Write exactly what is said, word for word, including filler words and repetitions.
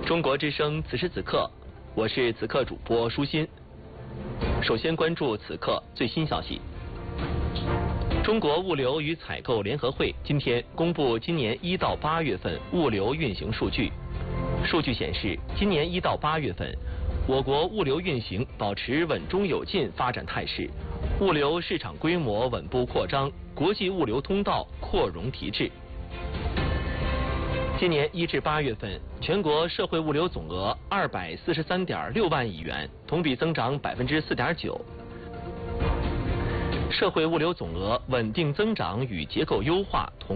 中国之声此时此刻，我是此刻主播舒心。首先关注此刻最新消息。中国物流与采购联合会今天公布今年一到八月份物流运行数据。数据显示，今年一到八月份，我国物流运行保持稳中有进发展态势，物流市场规模稳步扩张，国际物流通道扩容提质。今年一至八月份，全国社会物流总额二百四十三点六万亿元，同比增长百分之四点九。社会物流总额稳定增长与结构优化同